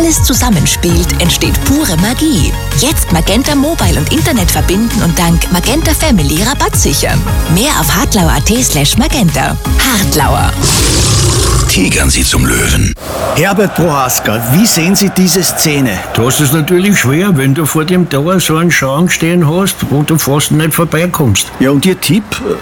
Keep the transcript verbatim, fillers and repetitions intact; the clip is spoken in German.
alles zusammenspielt, entsteht pure Magie. Jetzt Magenta Mobile und Internet verbinden und dank Magenta Family Rabatt sichern. Mehr auf hartlauer.at slash magenta. Hartlauer. Tigern Sie zum Löwen. Herbert Prohaska, wie sehen Sie diese Szene? Du hast es natürlich schwer, wenn du vor dem Tor so einen Schrank stehen hast, wo du fast nicht vorbeikommst. Ja, und Ihr Tipp?